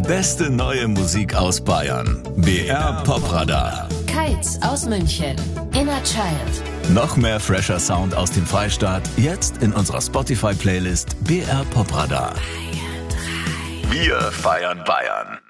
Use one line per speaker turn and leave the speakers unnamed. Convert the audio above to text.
beste neue Musik aus Bayern. BR Popradar.
Kites aus München. Inner Child.
Noch mehr fresher Sound aus dem Freistaat, jetzt in unserer Spotify-Playlist BR Popradar. Wir feiern Bayern.